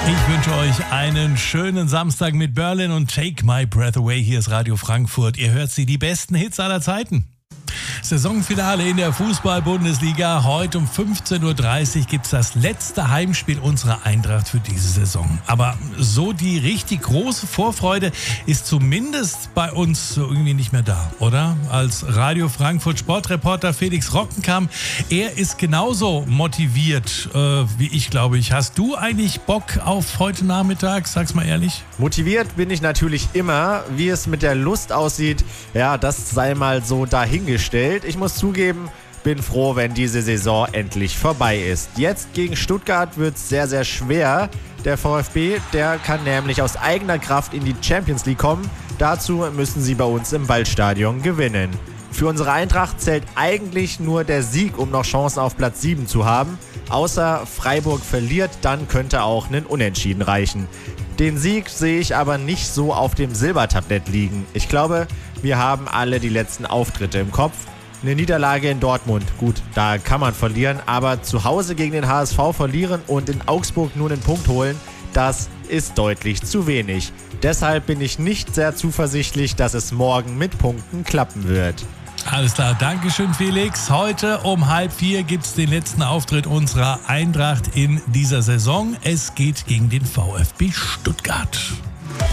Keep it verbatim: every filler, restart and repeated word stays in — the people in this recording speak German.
Ich wünsche euch einen schönen Samstag mit Berlin und Take My Breath Away. Hier ist Radio Frankfurt. Ihr hört sie, die besten Hits aller Zeiten. Saisonfinale in der Fußball-Bundesliga. Heute um fünfzehn Uhr dreißig gibt es das letzte Heimspiel unserer Eintracht für diese Saison. Aber so die richtig große Vorfreude ist zumindest bei uns irgendwie nicht mehr da, oder? Als Radio Frankfurt Sportreporter Felix Rockenkamp, er ist genauso motiviert äh, wie ich, glaube ich. Hast du eigentlich Bock auf heute Nachmittag? Sag's mal ehrlich. Motiviert bin ich natürlich immer. Wie es mit der Lust aussieht, ja, das sei mal so dahingestellt. Ich muss zugeben, bin froh, wenn diese Saison endlich vorbei ist. Jetzt gegen Stuttgart wird es sehr, sehr schwer. Der VfB, der kann nämlich aus eigener Kraft in die Champions League kommen. Dazu müssen sie bei uns im Waldstadion gewinnen. Für unsere Eintracht zählt eigentlich nur der Sieg, um noch Chancen auf Platz sieben zu haben. Außer Freiburg verliert, dann könnte auch ein Unentschieden reichen. Den Sieg sehe ich aber nicht so auf dem Silbertablett liegen. Ich glaube, wir haben alle die letzten Auftritte im Kopf. Eine Niederlage in Dortmund, gut, da kann man verlieren, aber zu Hause gegen den H S V verlieren und in Augsburg nur einen Punkt holen, das ist deutlich zu wenig. Deshalb bin ich nicht sehr zuversichtlich, dass es morgen mit Punkten klappen wird. Alles klar, Dankeschön Felix. Heute um halb vier gibt es den letzten Auftritt unserer Eintracht in dieser Saison. Es geht gegen den VfB Stuttgart.